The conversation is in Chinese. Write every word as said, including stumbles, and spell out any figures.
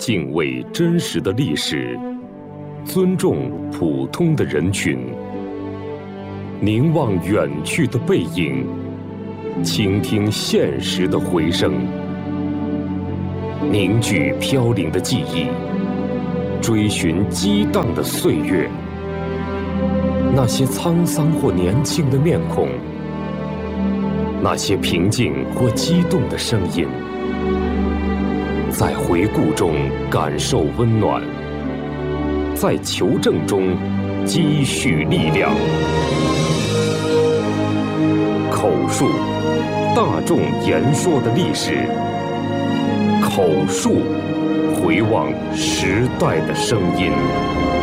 敬畏真实的历史，尊重普通的人群，凝望远去的背影，倾听现实的回声，凝聚飘零的记忆，追寻激荡的岁月。那些沧桑或年轻的面孔，那些平静或激动的声音，在回顾中感受温暖，在求证中积蓄力量。口述，大众言说的历史；口述，回望时代的声音。